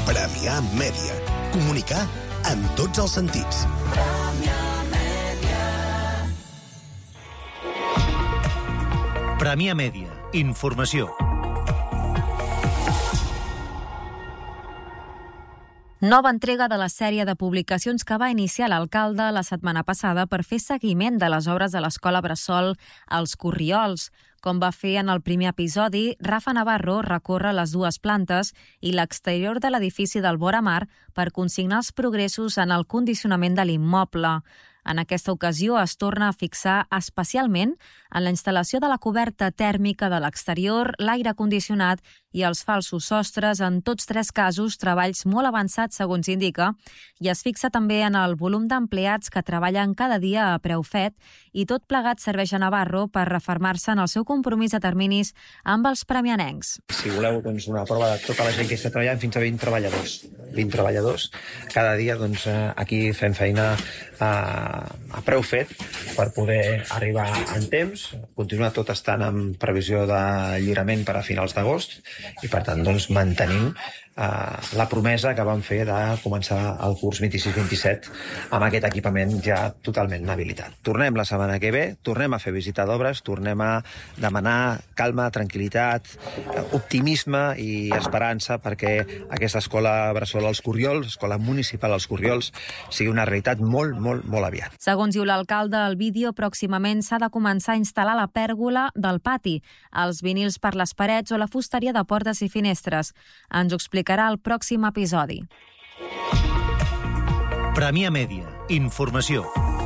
Premià Mèdia. Comunicar amb tots els sentits. Premià Mèdia. Informació. Nova entrega de la sèrie de publicacions que va iniciar l'alcalde la setmana passada per fer seguiment de les obres de l'escola bressol Els Corriols. Com va fer en el primer episodi, Rafa Navarro recorre les dues plantes i l'exterior de l'edifici del Vora Mar per consignar els progressos en el condicionament de l'immoble. En aquesta ocasió es torna a fixar especialment en la instal·lació de la coberta tèrmica de l'exterior, l'aire condicionat i els falsos sostres, en tots tres casos treballs molt avançats, segons indica, i es fixa també en el volum d'empleats que treballen cada dia a preu fet, i tot plegat serveix a Navarro per refermar-se en el seu compromís de terminis amb els premianencs. Si voleu una prova de tota la gent que està treballant, fins a 20 treballadors. 20 treballadors. Cada dia aquí fem feina a preu fet per poder arribar en temps, continuar tot estant en previsió de lliurament per a finals d'agost i, per tant, mantenim la promesa que vam fer de començar el curs 26-27 amb aquest equipament ja totalment habilitat. Tornem la setmana que ve, tornem a fer visita d'obres, tornem a demanar calma, tranquil·litat, optimisme i esperança perquè aquesta escola bressol als Corriols, escola municipal als Corriols, sigui una realitat molt, molt, molt aviat. Segons diu l'alcalde, el vídeo pròximament s'ha de començar a instal·lar la pèrgola del pati, els vinils per les parets o la fusteria de portes i finestres. Ens ho explicarà el pròxim episodi. Premià Mèdia. Informació.